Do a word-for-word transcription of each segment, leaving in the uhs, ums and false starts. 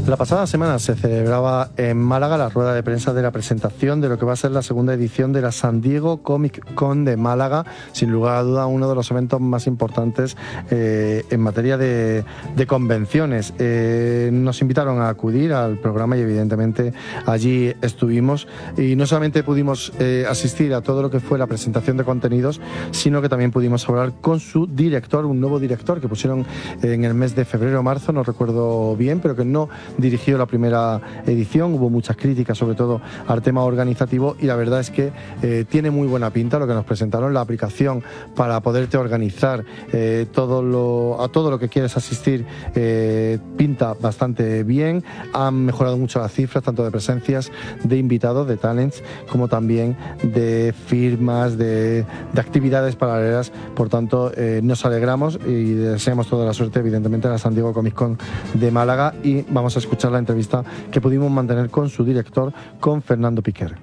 La pasada semana se celebraba en Málaga la rueda de prensa de la presentación de lo que va a ser la segunda edición de la San Diego Comic Con de Málaga, sin lugar a duda uno de los eventos más importantes eh, en materia de, de convenciones. Eh, nos invitaron a acudir al programa y evidentemente allí estuvimos y no solamente pudimos eh, asistir a todo lo que fue la presentación de contenidos, sino que también pudimos hablar con su director, un nuevo director que pusieron en el mes de febrero o marzo, no recuerdo bien, pero que no dirigió la primera edición. Hubo muchas críticas, sobre todo al tema organizativo, y la verdad es que eh, tiene muy buena pinta lo que nos presentaron. La aplicación para poderte organizar eh, todo lo, a todo lo que quieres asistir eh, pinta bastante bien. Han mejorado mucho las cifras, tanto de presencias, de invitados, de talents, como también de firmas, de, de actividades paralelas. Por tanto, eh, nos alegramos y deseamos toda la suerte, evidentemente, a la San Diego Comic Con de Málaga, y vamos a escuchar la entrevista que pudimos mantener con su director, con Fernando Piquer.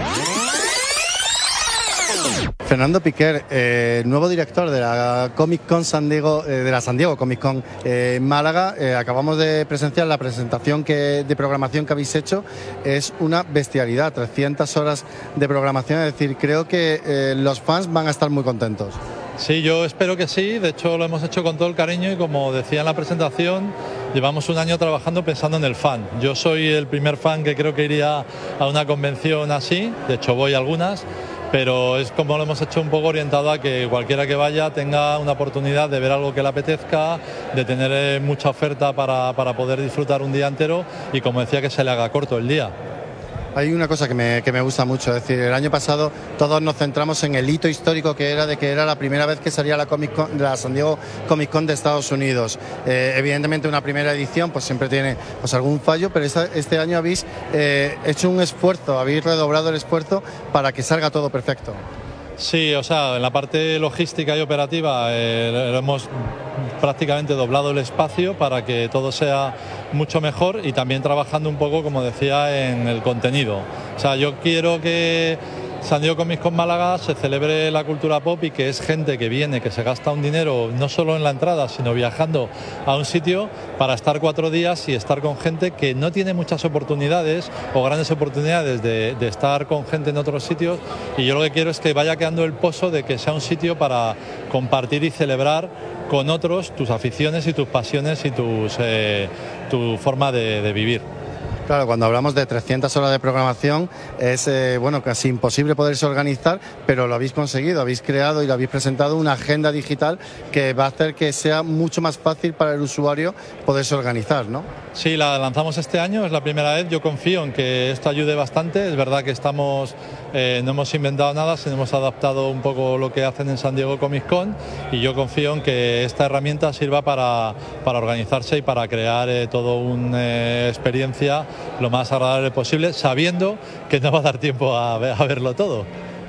Fernando Piquer, eh, nuevo director de la Comic Con San Diego, eh, de la San Diego Comic Con eh, en Málaga. Eh, acabamos de presenciar la presentación que, de programación que habéis hecho. Es una bestialidad, trescientas horas de programación, es decir, creo que eh, los fans van a estar muy contentos. Sí, yo espero que sí, de hecho lo hemos hecho con todo el cariño y como decía en la presentación, llevamos un año trabajando pensando en el fan. Yo soy el primer fan que creo que iría a una convención así, de hecho voy a algunas, pero es como lo hemos hecho un poco orientado a que cualquiera que vaya tenga una oportunidad de ver algo que le apetezca, de tener mucha oferta para, para poder disfrutar un día entero y, como decía, que se le haga corto el día. Hay una cosa que me, que me gusta mucho, es decir, el año pasado todos nos centramos en el hito histórico que era de que era la primera vez que salía la, Comic Con, la San Diego Comic Con de Estados Unidos. Eh, evidentemente una primera edición pues siempre tiene pues, algún fallo, pero esta, este año habéis eh, hecho un esfuerzo, habéis redoblado el esfuerzo para que salga todo perfecto. Sí, o sea, en la parte logística y operativa eh, hemos prácticamente doblado el espacio para que todo sea mucho mejor, y también trabajando un poco, como decía, en el contenido. O sea, yo quiero que San Diego Comic Con Málaga se celebre la cultura pop y que es gente que viene, que se gasta un dinero no solo en la entrada, sino viajando a un sitio para estar cuatro días y estar con gente que no tiene muchas oportunidades o grandes oportunidades de, de estar con gente en otros sitios, y yo lo que quiero es que vaya quedando el pozo de que sea un sitio para compartir y celebrar con otros tus aficiones y tus pasiones y tus, eh, tu forma de, de vivir. Claro, cuando hablamos de trescientas horas de programación es eh, bueno, casi imposible poderse organizar, pero lo habéis conseguido, habéis creado y lo habéis presentado una agenda digital que va a hacer que sea mucho más fácil para el usuario poderse organizar, ¿no? Sí, la lanzamos este año, es la primera vez. Yo confío en que esto ayude bastante. Es verdad que estamos, eh, no hemos inventado nada, sino hemos adaptado un poco lo que hacen en San Diego Comic Con, y yo confío en que esta herramienta sirva para, para organizarse y para crear eh, toda una eh, experiencia lo más agradable posible, sabiendo que no va a dar tiempo a, ver, a verlo todo.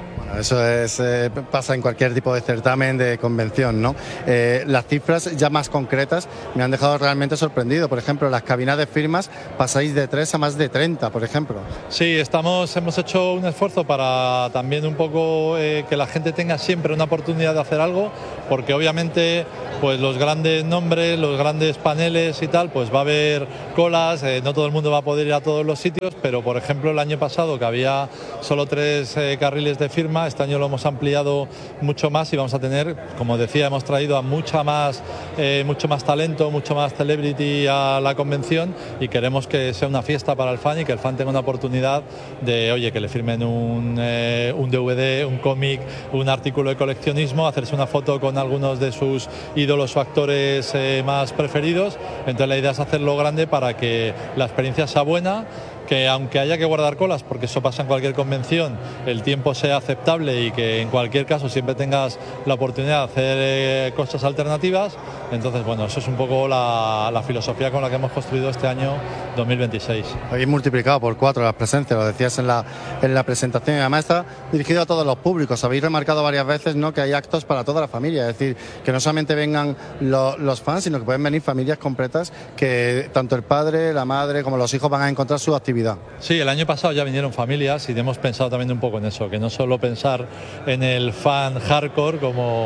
Eso es, eh, pasa en cualquier tipo de certamen, de convención, ¿no? Eh, las cifras ya más concretas me han dejado realmente sorprendido. Por ejemplo, las cabinas de firmas pasáis de tres a más de treinta, por ejemplo. Sí, estamos, hemos hecho un esfuerzo para también un poco eh, que la gente tenga siempre una oportunidad de hacer algo, porque obviamente pues los grandes nombres, los grandes paneles y tal, pues va a haber colas, eh, no todo el mundo va a poder ir a todos los sitios, pero por ejemplo el año pasado, que había solo tres eh, carriles de firma, este año lo hemos ampliado mucho más y vamos a tener, como decía, hemos traído a mucha más, eh, mucho más talento, mucho más celebrity a la convención, y queremos que sea una fiesta para el fan y que el fan tenga una oportunidad de, oye, que le firmen un, eh, un D V D, un cómic, un artículo de coleccionismo, hacerse una foto con algunos de sus ídolos o actores eh, más preferidos. Entonces la idea es hacerlo grande para que la experiencia sea buena, que aunque haya que guardar colas, porque eso pasa en cualquier convención, el tiempo sea aceptable y que en cualquier caso siempre tengas la oportunidad de hacer eh, cosas alternativas. Entonces, bueno, eso es un poco la, la filosofía con la que hemos construido este año dos mil veintiséis. Habéis multiplicado por cuatro las presencias, lo decías en la, en la presentación, y además está dirigido a todos los públicos. Habéis remarcado varias veces, ¿no?, que hay actos para toda la familia, es decir, que no solamente vengan lo, los fans, sino que pueden venir familias completas, que tanto el padre, la madre como los hijos van a encontrar su actividad. Sí, el año pasado ya vinieron familias y hemos pensado también un poco en eso, que no solo pensar en el fan hardcore como,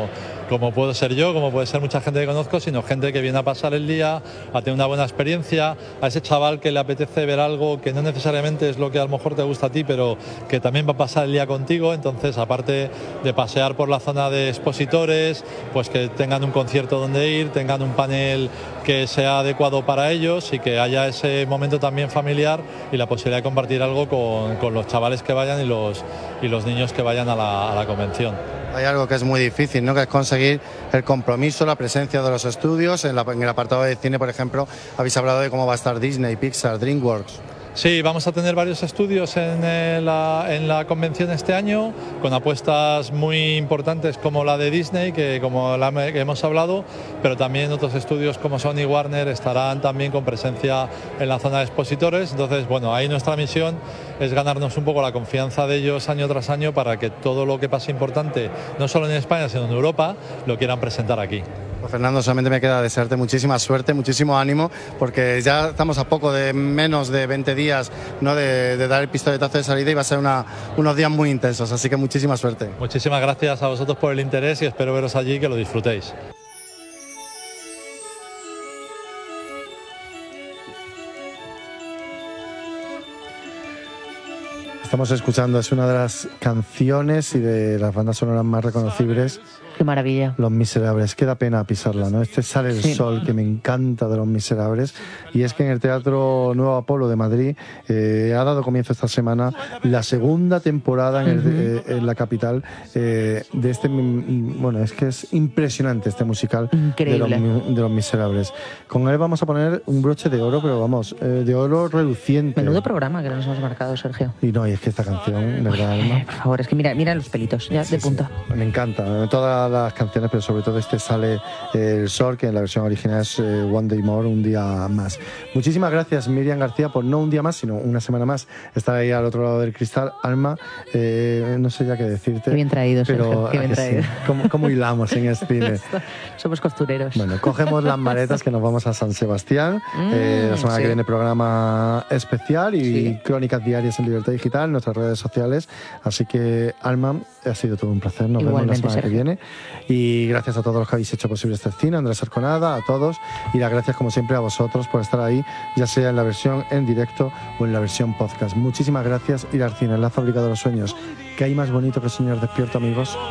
como puedo ser yo, como puede ser mucha gente que conozco, sino gente que viene a pasar el día, a tener una buena experiencia, a ese chaval que le apetece ver algo que no necesariamente es lo que a lo mejor te gusta a ti, pero que también va a pasar el día contigo. Entonces, aparte de pasear por la zona de expositores, pues que tengan un concierto donde ir, tengan un panel que sea adecuado para ellos y que haya ese momento también familiar y la posibilidad de compartir algo con, con los chavales que vayan y los, y los niños que vayan a la, a la convención. Hay algo que es muy difícil, ¿no? Que es conseguir el compromiso, la presencia de los estudios. En, la, en el apartado de cine, por ejemplo, habéis hablado de cómo va a estar Disney, Pixar, DreamWorks. Sí, vamos a tener varios estudios en, eh, la, en la convención este año, con apuestas muy importantes como la de Disney, que como la que hemos hablado, pero también otros estudios como Sony y Warner estarán también con presencia en la zona de expositores. Entonces, bueno, ahí nuestra misión es ganarnos un poco la confianza de ellos año tras año para que todo lo que pase importante, no solo en España, sino en Europa, lo quieran presentar aquí. Pues Fernando, solamente me queda desearte muchísima suerte, muchísimo ánimo, porque ya estamos a poco de menos de veinte días, ¿no? de, de dar el pistoletazo de salida y va a ser una, unos días muy intensos, así que muchísima suerte. Muchísimas gracias a vosotros por el interés y espero veros allí, que lo disfrutéis. Estamos escuchando, es una de las canciones y de las bandas sonoras más reconocibles. Qué maravilla. Los Miserables, qué da pena pisarla, ¿no? Este Sale el sí. Sol, que me encanta de Los Miserables. Y es que en el Teatro Nuevo Apolo de Madrid eh, ha dado comienzo esta semana la segunda temporada en, el, uh-huh. eh, en la capital eh, de este... Bueno, es que es impresionante este musical de los, de los Miserables. Con él vamos a poner un broche de oro, pero vamos, eh, de oro reluciente. Menudo programa que nos hemos marcado, Sergio. Y no, y es que esta canción, ¿verdad, Alma? Eh, por favor, es que mira, mira los pelitos, ya sí, de punta. Sí. Me encanta, todas las canciones, pero sobre todo este Sale el Sol, que en la versión original es eh, One Day More, un día más. Muchísimas gracias, Miriam García, por no un día más, sino una semana más estar ahí al otro lado del cristal. Alma, eh, no sé ya qué decirte. Qué bien traído, pero Sergio, qué bien traído. Sí. ¿Cómo, ¿Cómo hilamos en este cine? Somos costureros. Bueno, cogemos las maletas que nos vamos a San Sebastián. Mm, eh, la semana sí. que viene programa especial y sí. crónicas diarias en Libertad Digital, en nuestras redes sociales. Así que, Alma, ha sido todo un placer. Nos Igualmente, vemos la semana Sergio. que viene. Y gracias a todos los que habéis hecho posible este cine, Andrés Arconada, a todos. Y las gracias, como siempre, a vosotros por estar ahí, ya sea en la versión en directo o en la versión podcast. Muchísimas gracias. Ir al cine, la fábrica de los sueños. ¿Qué hay más bonito que soñar despierto, amigos?